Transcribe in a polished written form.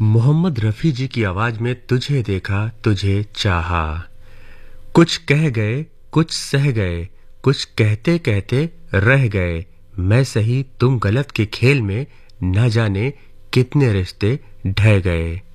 मोहम्मद रफ़ी जी की आवाज में तुझे देखा तुझे चाहा। कुछ कह गए कुछ सह गए, कुछ कहते कहते रह गए। मैं सही तुम गलत के खेल में न जाने कितने रिश्ते ढह गए।